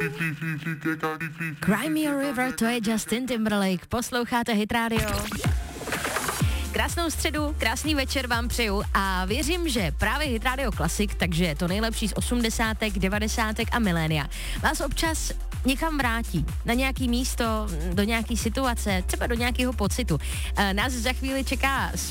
Cry Me a River, to je Justin Timberlake. Posloucháte Hit Radio. Krásnou středu, krásný večer vám přeju a věřím, že právě Hit Radio Classic, takže to nejlepší z 80., 90. a milénia, vás občas někam vrátí, na nějaký místo, do nějaký situace, třeba do nějakého pocitu. Nás za chvíli čeká